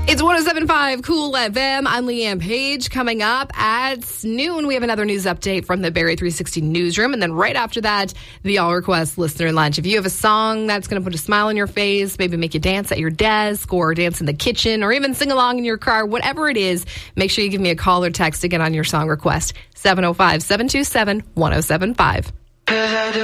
It's 107.5 Cool FM. I'm Leanne Page. Coming up at noon, we have another news update from the Barrie 360 newsroom. And then right after that, the All Request Listener Lunch. If you have a song that's going to put a smile on your face, maybe make you dance at your desk or dance in the kitchen or even sing along in your car, whatever it is, make sure you give me a call or text to get on your song request. 705-727-1075.